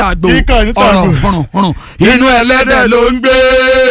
tàgbò ọ̀rọ̀ hùrùn inú ẹlẹ́dẹ̀ ló ń gbé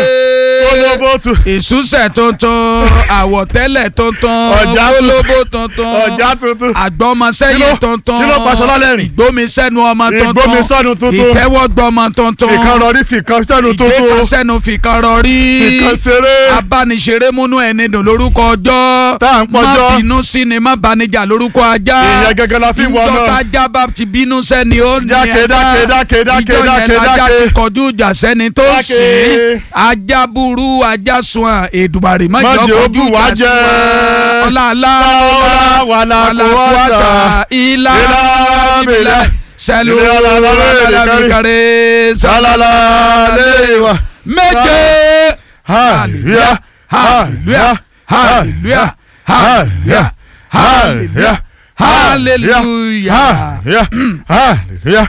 ìsúsẹ̀ tuntun àwọ̀tẹ́lẹ̀ tuntun olóbó tuntun àgbọ̀mọsẹ́yìn tuntun ìgbómisẹ́nu ọmọ tuntun ìtẹ́wọ́gbọmọ tuntun ìkànrọ̀rí fìkànsẹ́nu tuntun ìgbékànsẹ́nu fìkànrọ̀rí abániṣeré múnú ẹni dùn lórúkọ ọjọ́ má bínú sí ni má banijà lórúkọ ajá ìyẹn gẹ́gẹ́ la fi wọ́n náà ìjọba ajá bá ti bínú sẹ́ni ó ní ẹ̀dá ìjọ yẹn lájá ti kọjú ìjà sẹ́ni tó ń sìn ajá burú ajá sùn Èdùmàrè mọ́jọ́ kọjú ìjà sí wọn ọ̀làlá wàlàkùwàtà ìlà ìbílẹ̀ sẹ́lú ọ̀làlàbíkàrẹ́ sálálàlẹ́wà méje hallelujah hallelujah hallelujah hallelujah hallelujah hallelujah hallelujah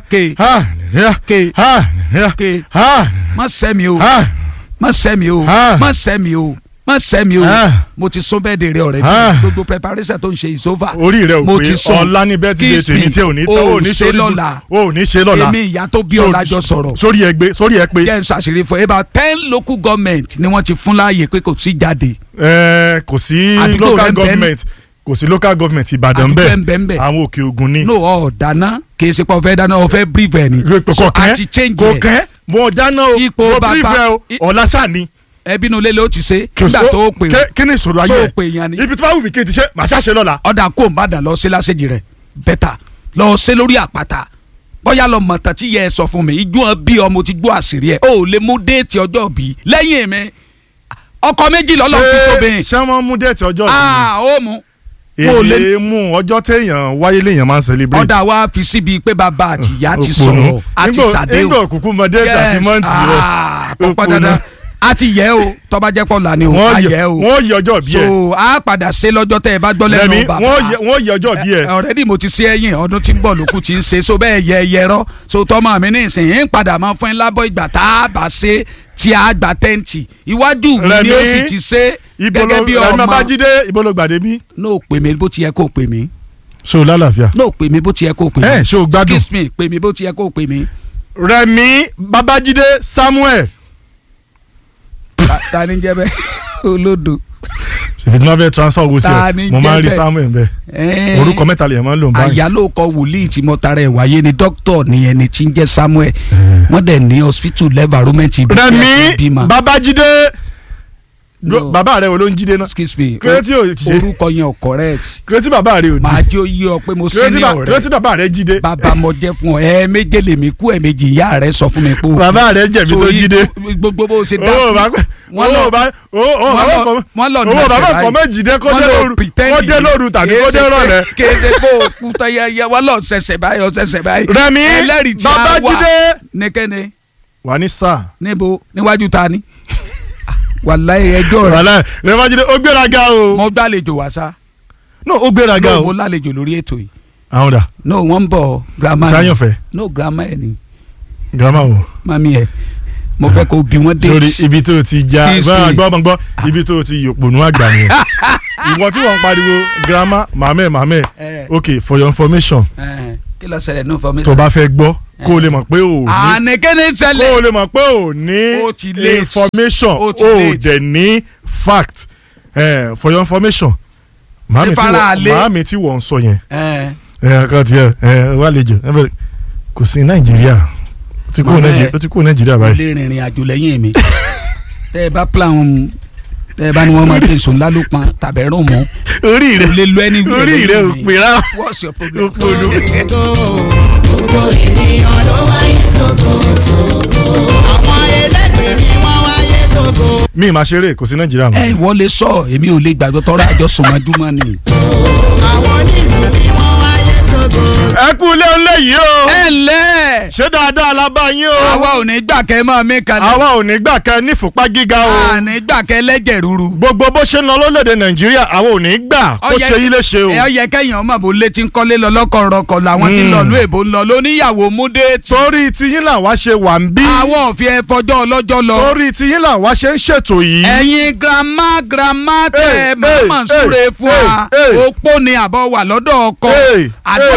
hallelujah má sẹ́mi o má sẹ́mi o má sẹ́mi o má sẹ́mi o mo ti sún bẹ́ẹ̀ dèrè ọ̀rẹ́ mi gbogbo preparation tó ń ṣe is over. orí rẹ ò pé ọ̀la ní bẹ́ẹ̀ ti lè tèmi tí ò ní ṣe lọ́la ò ní ṣe lọ́la èmi ìyá tó bí ọ̀la jọ sọ̀rọ̀ sórí ẹ pé. jẹ́ n ṣàṣírí fún about 10 local government ni wọ́n ti fún láàyè pé kò sí jáde. kò sí local government kò sí local government Ìbàdàn bẹ́ẹ̀ àwọn Òkè Ògùn ni. no ọ̀ dáná kì í ṣe pé ọ̀fẹ́ dáná ọ̀fẹ́ brief ẹ̀ ni. kò mo dáná o mo brief ẹ o ọ̀la ṣáà ni. ẹbí inú ilé ló ti ṣe nígbà tó pè o kí ni ìṣòro ayé ẹ ibi tí wọ́n wù mí kí n ti ṣe màá ṣàṣe lọ́la. ọ̀dà kò ń bàdàn lọ sí lásèjì rẹ̀ bẹ́tà lọ sí lórí àpáta bóyá lọ mọ̀tàn tí yẹ ẹ sọ fún mi ijó bí ọmọ ti gbọ́ àṣírí ẹ o lè mú déètì ọjọ́ bí lẹ́yìn mi ọkọ méjì lọ́lọ́ fi tóbi. ṣé wọ́n mú déètì ọjọ́ bí. ó mú. èlé mú ọjọ́ téèyàn wáyé léèyàn máa ń celebrate. ọ̀dà wa fi síbi pé bàbá àti ìyá ti sọ̀rọ̀ àti sàdéhùn. nígbà òkùnkùn mọ déètì àti mọ́ǹtì rẹ̀. àpapọ̀ dandan a ti yẹ o tọ́ba jẹ́ pọ̀ lánìí o a yẹ o wọ́n yẹ ọjọ́ bí ẹ so a padà ṣe lọ́jọ́ tẹ́ ẹ bá gbọ́ lẹ́nu bàbá wọ́n yẹ ọjọ́ bí ẹ. already mo ti ṣe ẹ̀yìn ọdún tí ń bọ̀ lókù tí ń ṣe so bẹ́ẹ̀ yẹ ẹyẹrọ so tọ́mọ mi ní ìsìn yín padà máa fún ẹ lábọ́ ìgbà tá a bá ṣe tí a gbà tẹ́ǹtì iwájú mi ni ó sì ti ṣe gẹ́gẹ́ bí ọmọ. Rẹ̀mí Babájídé ibo ló gbàdé bí. n'o pè mí bó ti yẹ kó pè mí. so lálàáfíà. n'o pè mí bó ti yẹ kó pè mí. so gbádùn. excuse me pè mí bó ti yẹ kó pè mí. Rẹ̀mí Babájídé Samuel. ta ni jẹ́ bẹ́ẹ̀ olódo. ṣèfì tí wọ́n fẹ́ transfer owó sí ẹ mo máa ń rí Samuel bẹ́ẹ̀ orúkọ mẹ́ta lè máa ń lò ń báyìí. àyálò kọ wòlíì tí mo tara ẹ̀ wáyé ni dókítà ni ẹni tí ń jẹ́ Samuel wọ́n dẹ̀ ní hospital environment ibi tí ẹ ti bímọ. Rẹ̀mí Babájídé bàbá rẹ wo ló ń jíde náà. excuse me kírẹ́tì ò ti ṣe orúkọ yẹn ò correct. kírẹ́tì bàbá rẹ ò ní. màá jẹ́ oyè ọ pé mo sí ní ọ̀rẹ́. kírẹ́tì bàbá rẹ jíde. bàbá mo jẹ́ fún ọ méje lèmi kú méjì ìyá rẹ sọ fún mi pé. bàbá rẹ jẹ̀bi tó jíde. gbogbo bó ṣe dá owó bàbá kọ méjìdé kó dé lóru tàbí kó dé rọ̀lẹ́. kéde kó o kú tẹ́yẹ wọ́n lọ ṣẹ̀ṣẹ̀ báyìí. Rẹ̀mí Babájídé. nìkẹ́ni. wà ní sáà. níbo níwájú ta ni wàláyé ẹjọ́ rẹ. wàláyé Rẹ̀mí Babájídé ó gbéraga o. mo gbàlejò wá sá. no ó gbéraga o. mo lálejò lórí ètò yìí. àwọn dà. no wọ́n ń bọ̀ girama ni. sáyọ̀fẹ́. no girama ẹ̀ ni. girama wo. mami ẹ̀ mo fẹ́ kó bí wọ́n dé. sórí ibi tó ti já gbọ́ ibi tó ti yòpònú àgbà ni ìwọ tí wọ́n ń pariwo girama màmẹ́ ok for your information. kí ló ṣẹlẹ̀ ní information. tó bá fẹ́ gbọ́ kó o lè mọ̀ pé o ní. ànìkéni ṣẹlẹ̀. kó o lè mọ̀ pé o ní information o dẹ̀ ní fact for your information. màámi tí wọ́n ń sọ yẹn. kan tiẹ̀ wà lẹ́jọ̀ kò sí Nàìjíríà ó ti kú Nàìjíríà báyìí. ó lè rìnrìn àjò lẹ́yìn mi tẹ́ ẹ bá plan tẹ́ ẹ bá ní wọ́n máa tẹ̀ sùn lálùpàn tàbí rún mọ́. orí rẹ lè lo ẹni wíwẹ̀ orí rẹ ò pè rárá. what's your problem. gbogbo ènìyàn ló wáyé tókòtókò àwọn ẹlẹ́gbẹ̀ẹ́ mi wọ́n wáyé tókò. mi máa ṣeré kò sí Nàìjíríà mọ́. ẹ wọ́n lè sọ èmi ò lè gbàgbọ́ tọ́ra àjọ sùnmọ́júmọ́ ni. àwọn onílù mi wọ́n wáyé tókò. ẹ kú ilé ńlẹ yìí o. ẹ ǹlẹ́. ṣé dáadáa la bá yín o. àwa ò ní gbà kẹ́ máa mí kalẹ̀. àwa ò ní gbà kẹ́ nífùpá gíga o. a ní gbà kẹ́ lẹ́jẹ̀ rúru. gbogbo bó ṣe ń lọ lórílẹ̀‐èdè Nàìjíríà àwa ò ní gbà kó ṣe yí léṣe o. ẹ yẹ kẹ́yìn ọmọ bò létí ń kọ́lé lọ lọ́kọ̀ọ̀rọ̀kọ̀ làwọn tí ń lọ lú èbó ń lọ lóníyàwó múdé. torí tiyín làwa ṣe wà ń bí. àwọn òfin ẹ fọjọ́ ọlọ́jọ́ lọ. torí tiyín làwa ṣe ń ṣètò yìí. ẹ̀yin girama tẹ mama súre fún wa opó ni àbọ̀ wà lọ́dọ̀ ọkọ àdúrà tẹ̀ ń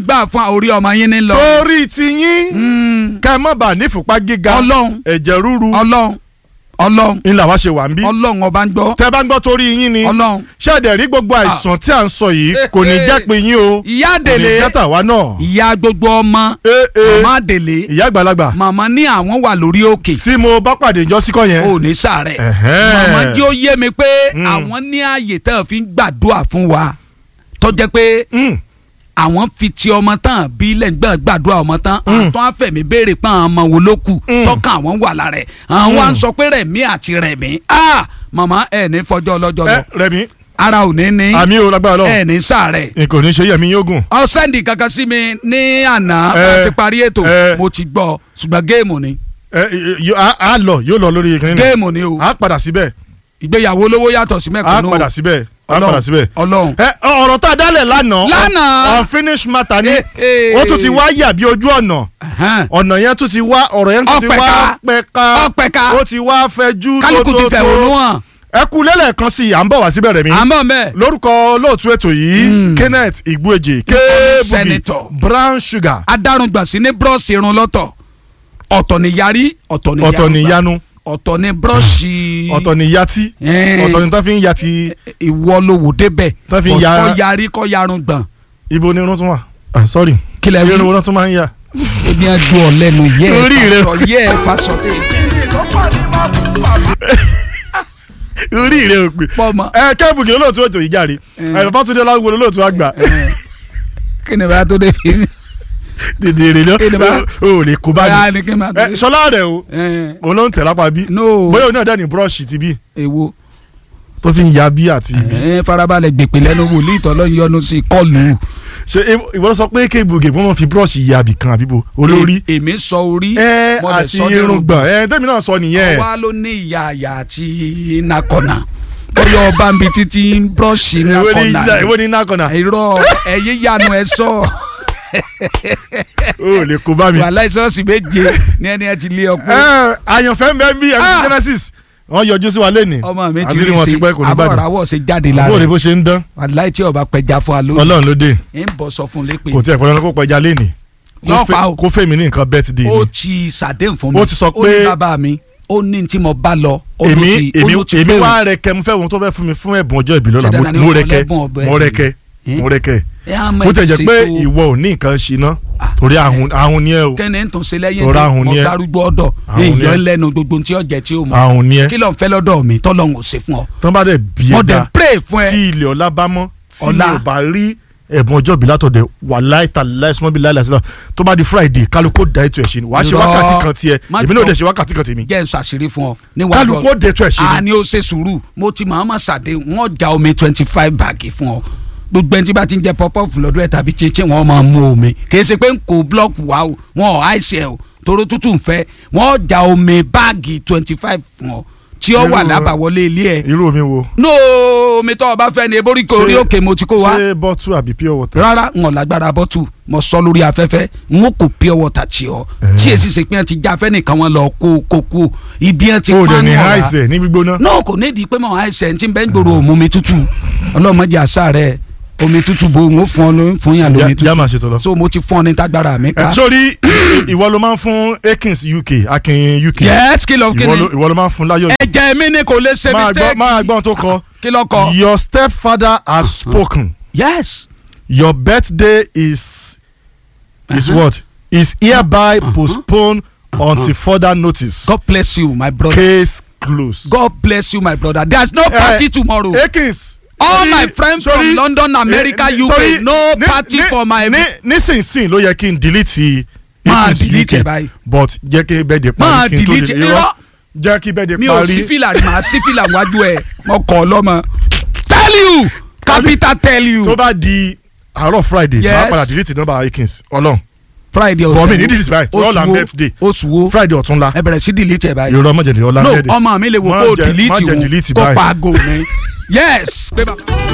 gbà fún orí ọmọ yín ní lọ. torí ti yín ká má bàa nífùpá gíga ẹ̀jẹ̀ ríru ọlọ́run ńlá wa ṣe wà ń bí. ọlọ́run ọba ń gbọ́. tẹ́ bá ń gbọ́ torí yín ni. ọlọ́run. ṣẹ́ẹ̀dẹ̀ rí gbogbo àìsàn tí à ń sọ yìí kò ní jẹ́ pé yín o. ìyá àdèlé kò ní jẹ́ tàwa náà. ìyá gbogbo ọmọ màmá àdèlé. ìyá àgbàlagbà. màmá ní àwọn wà lórí òkè. tí mo bá pàdé ìjọ síkọ yẹn. ò ní sàárẹ̀. màmá jí ó yé mi pé àwọn ní ààyè tẹ́ ẹ fi ń gbàdúrà fún wa tó jẹ́ pé àwọn fi ti ọmọ tán bí lẹ́gbẹ̀ẹ́ gbàdúrà ọmọ tán àtọ́ àfẹ̀mí béèrè pé àwọn ọmọ wo ló kù tọ́ka àwọn wà lára ẹ̀ àwọn wa ń sọ pé rẹ̀mí àti rẹ̀mí màmá ẹ̀ ní fọjọ́ ọlọ́jọ́ lọ rẹ̀mí ara ò ní ní àmì ò lágbára lọ ẹ̀ ní sàárẹ̀. n kò ní ṣe yẹmi yóò gùn. ọ sẹ́ndì kankan sí mi ní àná àti parí ètò mo ti gbọ́ ṣùgbọ́n géèmù ni. yóò lọ lórí ìkànnì náà géèmù ni o. a padà síbẹ̀. ìgbéyàwó olówó yàtọ̀ sí mẹ́kúnnú. a padà síbẹ̀. Ọlọ́run. ọ̀rọ̀ tá a dálẹ̀ lánàá unfinished matter ni ó tún ti wá yà bí ojú ọ̀nà yẹn tún ti wá ọ̀rọ̀ yẹn tún ti wá pẹ̀ka ó ti wá fẹjú tó kálukú ti fẹ̀hónú hàn. ẹ kú lélẹ̀ kan sí i à ń bọ̀ wá síbẹ̀ rẹ̀ mi. à ń bọ̀ mẹ́. lórúkọ olóòtú ètò yìí Kenneth Igbueje K-Boogie Brown Sugar. adarungba sí ní búrọ́ọ̀sì irun lọ́tọ̀ ọ̀tọ̀ ni yarí ọ̀tọ̀ ni yanu ọ̀tọ̀ ni búrọ́ọ̀sì. ọ̀tọ̀ ni yati ọ̀tọ̀ ni tó fi ń yati. ìwọ ló wò débẹ̀ tó fi ń ya kọ́ yarí kọ́ yarun gbọ̀n. ibo ni irun tún wà sorry kílẹ̀ wí irun wọn tún máa ń ya. ebi á ju ọ̀lẹ́nu yẹ́ ẹ̀ fasọ orí rẹ ò pé K-Boogie olóòtú ètò yìí jáde Fátúndé Ọláwúwo olóòtú àgbà. kí ni bá tó dé fi dèdèrè lọ o lè kó bá mi sọlá rẹ o olóhùn tẹ lápá bí bóyá o náà dání búrọ́ọ̀ṣì ti bí èwo tó fi ń ya bí àti. farabalẹ̀ gbèpè lẹ́nu wòlíì tọ́lọ́ yọnu sí kọlù. ṣe ìwọ sọ pé K-Boogie wọ́n fi búrọ́ọ̀ṣì ya àbìkan àbíbo olórí. èmi sọ orí àti irùngbọ̀n tẹ́mi náà sọ nìyẹn. ọwá ló ní ìyá àyà àti nakọ̀nà bóyá ọba mi títí búrọ́ọ̀ṣì nakọ̀nà. ìwọ ni nakọ̀nà. irọ́ ẹ̀yẹ yanu ẹ sọ. o lè kó bá mi. wàhálà ìṣọ́ọ̀ṣì méje ní ẹni ẹ ti lé ọkọ. àyànfẹ́ ń bẹ bí ẹni Genesis wọ́n yọjú sí wa lẹ́nìí. ọmọ mi ti rí sí àbọ̀ràwọ̀ ṣe jáde lára. àbúrò bó ṣe ń dán. wàhálà tí ọba pẹja fún wa lónìí. Ọlọ́run ló dé. ń bọ̀ sọ fún lépè. kò tí ẹ̀ pọ̀lọ́nà kó pẹja lẹ́nìí. kó fèmí ní nǹkan birthday ni. ó ti ṣàdéhùn fún mi. ó ti sọ pé ó ní bàbá mi ó ní tí mo bá lọ. èmi wá rẹkẹ mo fẹ́ wọn tó fẹ́ fún mi fún ẹ̀bùn ọjọ́ ìbí lọ́la mo rẹkẹ mo tẹ̀ jẹ́ pé ìwọ ò ní nǹkan ṣe ná torí ahun ni ẹ o. kẹ́ni ń tún ṣe lẹ́yìn tí mo darúgbó ọ̀dọ̀ èèyàn lẹ́nu gbogbo tí ọ̀jẹ̀ tí o mọ̀ ahun ni ẹ kí ló ń fẹ́ lọ́dọ̀ mi tọ́lọ́hún ò ṣe fún ọ. tọ́ bá dẹ̀ bí ẹ dá tí ilẹ̀ ọ̀la bá mọ́ tí mi ò bá rí ẹ̀bùn ọjọ́ ìbí látọ̀dẹ̀ wà láìta láìsúnmọ́ bí láìláì sílá tó bá di Friday kálukó da ètò ẹ̀ ṣe ni wàá ṣe wákàtí kan tiẹ̀ èmi náà ò dẹ̀ ṣe wákàtí kan tèmi. jẹ́ nsọ àṣírí fún ọ. kálukó da ètò ẹ̀ ṣe ni. àní o ṣe sùúrù mo ti máa ṣàdé wọn ja omi 25 báàgì fún ọ gbogbo ẹni tí bá ti ń jẹ pọpọ́ọ̀fù lọ́dún ẹ̀ tàbí chinchin wọn máa mú omi kì í ṣe pé n kò blọọkù wa o wọn ò àìṣe o toró tútù ń fẹ́ wọn ja omi báàgì 25 fún ọ tí ó wà lábàwọlé ilé ẹ. irú omi wo. no omi tó o bá fẹ́ ni eborí kò rí òkè mo ti kó wa. ṣé bọ́tù àbí pure water. rárá n ò lágbára bọ́tù mo sọ lórí afẹ́fẹ́ n ó kò pure water tí ọ tí èsì ṣe pé ẹ ti já afẹ́ nìkan wọn lọ kó ibi ẹ ti pánú ọ̀la. o dẹ̀ ní àìsẹ̀ ní gbígbóná. náà kò ní ìdí pé mo àìsẹ̀ ní ti bẹ́ẹ̀ ń gbòòrò òmùmi tútù ọlọ́mọdé àṣà rẹ̀ omi tútù bo n ó fún ọ lóyún fún yàn lómi tútù yàmà ṣètò lọ. so mo ti fún ọ ní tágbára mi ká. sórí ìwọ ló máa ń fún Akins UK Akin UK. yes kí ló kí ni ìwọ ló máa ń fún láyọ̀. ẹ̀jẹ̀ mi ni kò lè ṣe mistake. máa gbọ́n tó kọ. kí ló kọ. your stepfather has spoken. yes. your birthday is what is hereby postponed until further notice. God bless you my brother. case closed. God bless you my brother. there's no party tomorrow. Akins. all my friends from London America UK no party for my. nísinsìnyí ló yẹ kí n delete máa delete ẹ báyìí. but jẹ́ kí bẹ́ẹ̀ de parí kí n tó delete irọ́ jẹ́ kí bẹ́ẹ̀ de parí. mi ò sí fìlà rí màá sí fìlà wájú ẹ mo kọ́ lọ́mọ. tell you capital tell you. tó bá di àárọ̀ Friday máa padà delete nọ́mbà Akins Ọlọ́run. Friday ọ̀sẹ̀ wo bọ̀mí ní delete báyìí all am birthday oṣù wo Friday ọ̀túnla ẹ bẹ̀rẹ̀ sí delete ẹ báyìí. yorùbá mọ̀jẹ̀dẹ̀ ọ̀la no ọmọ mi lè wo kó delete òun kó pa aago mi yes.